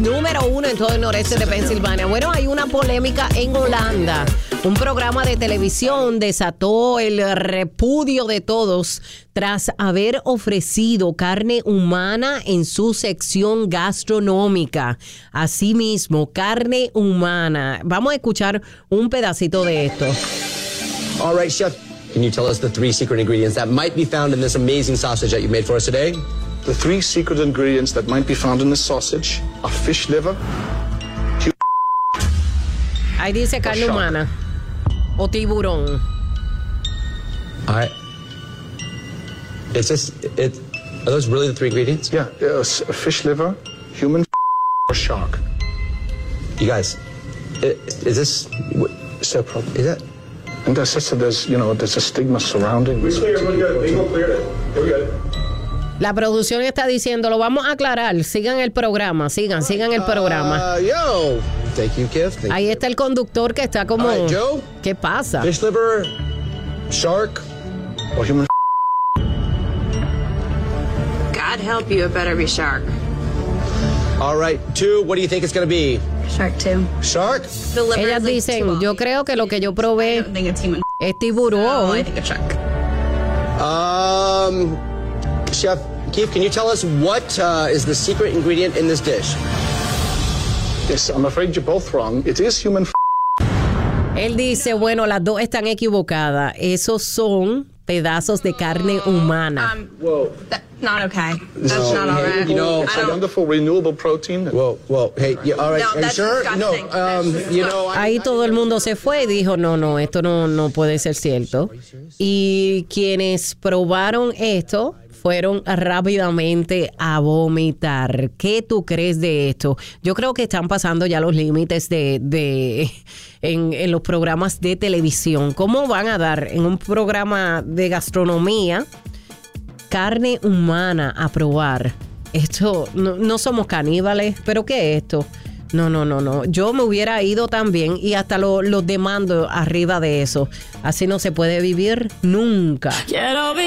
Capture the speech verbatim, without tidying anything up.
número uno en todo el noreste de Pensilvania. Bueno, hay una polémica en Holanda. Un programa de televisión desató el repudio de todos tras haber ofrecido carne humana en su sección gastronómica. Asimismo, carne humana. Vamos a escuchar un pedacito de esto. All right, chef. Can you tell us the three secret ingredients that might be found in this amazing sausage that you made for us today? The three secret ingredients that might be found in this sausage are fish liver. Ahí dice carne humana o tiburón. All right. It's just, it, are those really the three ingredients? Yeah, uh, fish liver, human or shark. You guys, is this separate? Is that? And as I said, there's, you know, there's a stigma surrounding this. We clear, we're good. Legal cleared it. We're good. La producción está diciendo, lo vamos a aclarar. Sigan el programa, sigan, sigan el programa. Uh, yo, thank you, Kev. Thank Ahí you. está el conductor que está como... All right, Joe. ¿Qué pasa? Fish liver, shark, Or human. God help you, it better be shark. All right, two, what do you think it's going to be? Shark too. Shark? The liver Ellas is, like, dicen, too yo long. creo que lo que yo I probé don't think it's human. es Oh, tiburón. I think it's shark. Um, Chef Keith, can you tell us what uh, is the secret ingredient in this dish? Yes, I'm afraid you're both wrong. It is human. Él dice, bueno, las dos están equivocadas. Esos son pedazos de carne humana. Um, Whoa. That's not okay. That's No, not all right. you know, It's I a don't- wonderful renewable protein. Whoa, whoa, hey, you, all right, No, are you that's sure? No, disgusting. um, That's you know, I, Ahí todo el mundo se fue y dijo, no, no, esto no, no puede ser cierto. Y quienes probaron esto fueron rápidamente a vomitar. ¿Qué tú crees de esto? Yo creo que están pasando ya los límites de, de en, en los programas de televisión. ¿Cómo van a dar en un programa de gastronomía carne humana a probar? Esto, no, no somos caníbales, pero ¿qué es esto? No, no, no, no. Yo me hubiera ido también y hasta los lo demando arriba de eso. Así no se puede vivir nunca.